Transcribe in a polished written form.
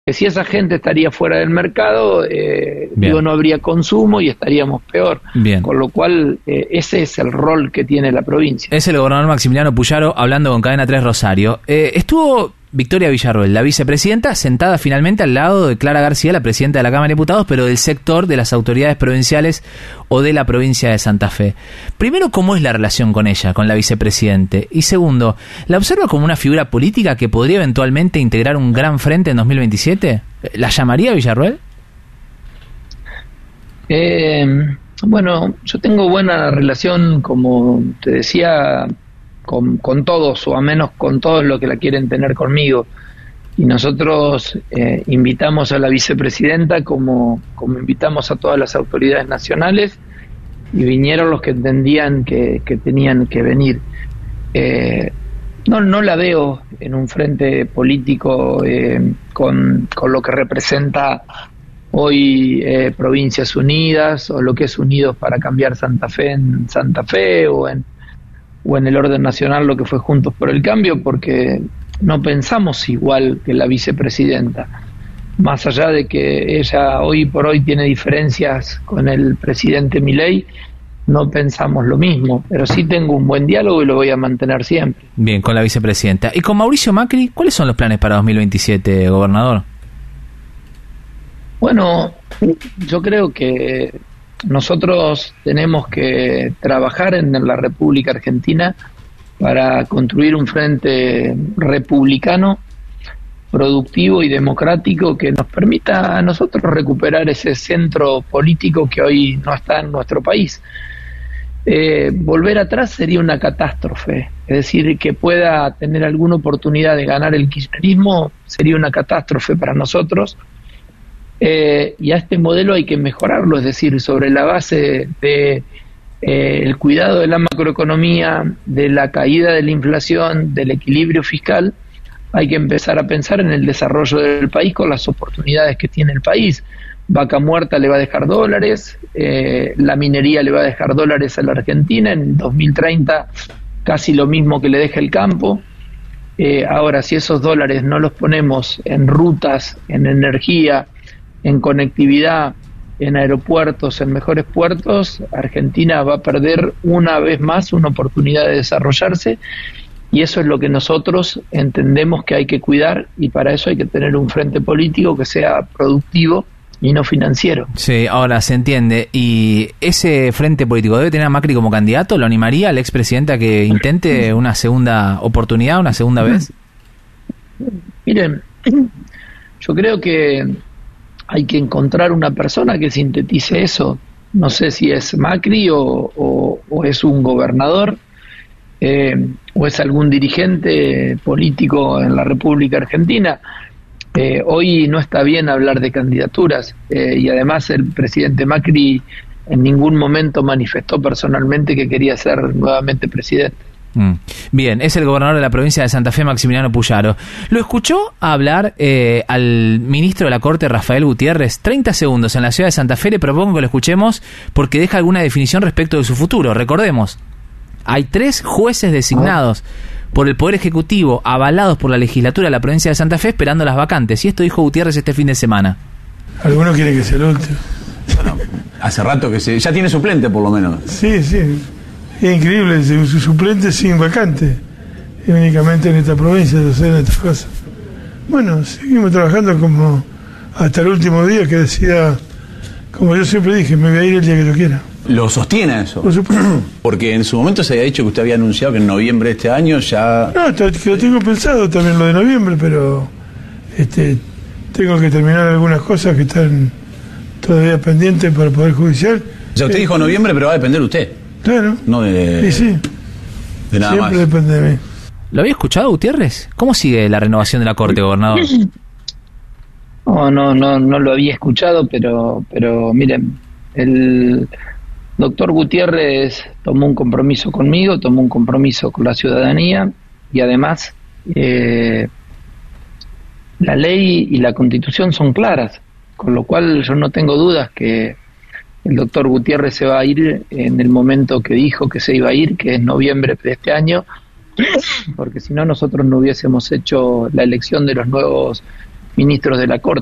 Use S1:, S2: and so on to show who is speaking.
S1: que si esa gente estaría fuera del mercado, no habría consumo y estaríamos peor.
S2: Bien.
S1: Con lo cual, ese es el rol que tiene la provincia.
S2: Es el gobernador Maximiliano Puyaro hablando con Cadena 3 Rosario. Estuvo Victoria Villarroel, la vicepresidenta, sentada finalmente al lado de Clara García, la presidenta de la Cámara de Diputados, pero del sector de las autoridades provinciales o de la provincia de Santa Fe. Primero, ¿cómo es la relación con ella, con la vicepresidente? Y segundo, ¿la observa como una figura política que podría eventualmente integrar un gran frente en 2027? ¿La llamaría Villarroel?
S1: Bueno, yo tengo buena relación, como te decía, con todos, o al menos con todos los que la quieren tener conmigo. Y nosotros invitamos a la vicepresidenta como invitamos a todas las autoridades nacionales, y vinieron los que entendían que tenían que venir. No la veo en un frente político con lo que representa hoy Provincias Unidas, o lo que es Unidos para Cambiar Santa Fe en Santa Fe, o en el orden nacional lo que fue Juntos por el Cambio, porque no pensamos igual que la vicepresidenta. Más allá de que ella hoy por hoy tiene diferencias con el presidente Milei, no pensamos lo mismo, pero sí tengo un buen diálogo y lo voy a mantener siempre.
S2: Bien, con la vicepresidenta. ¿Y con Mauricio Macri, cuáles son los planes para 2027, gobernador?
S1: Bueno, yo creo que nosotros tenemos que trabajar en la República Argentina para construir un frente republicano, productivo y democrático que nos permita a nosotros recuperar ese centro político que hoy no está en nuestro país. Volver atrás sería una catástrofe, es decir, que pueda tener alguna oportunidad de ganar el kirchnerismo sería una catástrofe para nosotros. Y a este modelo hay que mejorarlo, es decir, sobre la base de el cuidado de la macroeconomía, de la caída de la inflación, del equilibrio fiscal, hay que empezar a pensar en el desarrollo del país con las oportunidades que tiene el país. Vaca Muerta le va a dejar dólares, la minería le va a dejar dólares a la Argentina, en 2030 casi lo mismo que le deja el campo. Ahora, si esos dólares no los ponemos en rutas, en energía, en conectividad, en aeropuertos, en mejores puertos, Argentina va a perder una vez más una oportunidad de desarrollarse, y eso es lo que nosotros entendemos que hay que cuidar, y para eso hay que tener un frente político que sea productivo y no financiero.
S2: Sí, ahora se entiende. ¿Y ese frente político debe tener a Macri como candidato? ¿Lo animaría al expresidente a que intente una segunda oportunidad, una segunda vez?
S1: Miren, yo creo que hay que encontrar una persona que sintetice eso. No sé si es Macri o es un gobernador, o es algún dirigente político en la República Argentina. Hoy no está bien hablar de candidaturas, y además el presidente Macri en ningún momento manifestó personalmente que quería ser nuevamente presidente.
S2: Bien, es el gobernador de la provincia de Santa Fe, Maximiliano Puyaro. ¿Lo escuchó hablar al ministro de la Corte, Rafael Gutiérrez? 30 segundos en la ciudad de Santa Fe, le propongo que lo escuchemos porque deja alguna definición respecto de su futuro. Recordemos, hay 3 jueces designados por el Poder Ejecutivo, avalados por la legislatura de la provincia de Santa Fe, esperando las vacantes. Y esto dijo Gutiérrez este fin de semana.
S3: Algunos quieren que sea el último.
S4: Bueno, hace rato que ya tiene suplente, por lo menos.
S3: Sí, sí. Es increíble, su suplente sin vacante, y únicamente en esta provincia de hacer estas cosas. Bueno, seguimos trabajando como hasta el último día, que decida, como yo siempre dije, me voy a ir el día que yo quiera.
S4: ¿Lo sostiene eso?
S3: Por supuesto.
S4: Porque en su momento se había dicho que usted había anunciado que en noviembre de este año ya...
S3: No, que lo tengo pensado también lo de noviembre, pero tengo que terminar algunas cosas que están todavía pendientes para el Poder Judicial.
S4: O sea, usted dijo noviembre, pero va a depender de usted.
S3: Claro.
S4: No de...
S3: Sí.
S4: De nada
S3: siempre
S4: más.
S3: Depende de mí.
S2: ¿Lo había escuchado, Gutiérrez? ¿Cómo sigue la renovación de la Corte, gobernador?
S1: No lo había escuchado, pero miren, el doctor Gutiérrez tomó un compromiso conmigo, tomó un compromiso con la ciudadanía, y además la ley y la Constitución son claras, con lo cual yo no tengo dudas que el doctor Gutiérrez se va a ir en el momento que dijo que se iba a ir, que es noviembre de este año, porque si no nosotros no hubiésemos hecho la elección de los nuevos ministros de la Corte.